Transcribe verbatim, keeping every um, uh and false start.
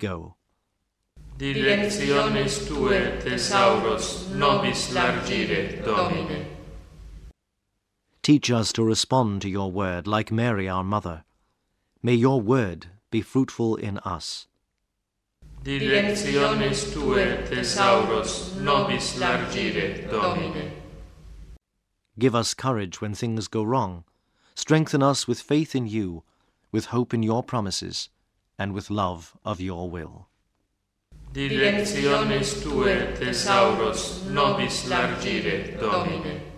go. Directiones tue thesauros nobis largire, Domine. Teach us to respond to your word like Mary our mother. May your word be fruitful in us. Directiones tue thesauros nobis largire, Domine. Give us courage when things go wrong. Strengthen us with faith in you, with hope in your promises, and with love of your will. Directiones tue thesauros nobis largire, Domine.